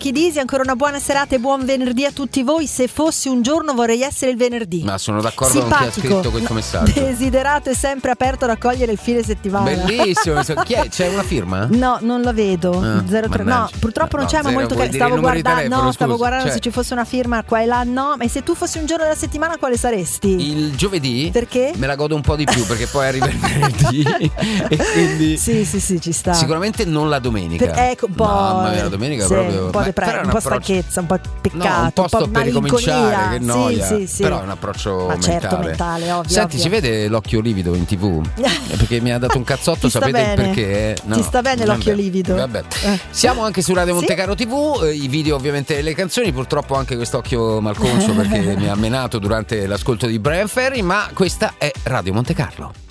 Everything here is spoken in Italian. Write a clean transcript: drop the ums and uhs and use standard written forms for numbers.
Lucky Disi, ancora una buona serata e buon venerdì a tutti voi. Se fossi un giorno vorrei essere il venerdì. Ma sono d'accordo con chi ha scritto questo messaggio. Desiderato e sempre aperto a raccogliere il fine settimana. Bellissimo. Chi è? C'è una firma? No, non la vedo. 03. No, purtroppo non c'è, ma molto carino. Stavo guardando se ci fosse una firma qua e là. No, ma se tu fossi un giorno della settimana quale saresti? Il giovedì. Perché? Me la godo un po' di più perché poi arriva il venerdì e quindi sì, ci sta. Sicuramente non la domenica. Ecco, un po'. Mamma mia, la domenica proprio. Un po' stanchezza, un po' peccato, un po' sto per ricominciare, che noia. Sì. Però è un approccio mentale, ovvio. Senti, ovvio. si vede l'occhio livido in TV? Perché mi ha dato un cazzotto, sapete il perché? No, ti sta bene l'occhio livido. Vabbè. Siamo anche su Radio Montecarlo TV, i video ovviamente delle canzoni, purtroppo anche quest'occhio malconcio perché mi ha menato durante l'ascolto di Brian Ferry, ma questa è Radio Montecarlo.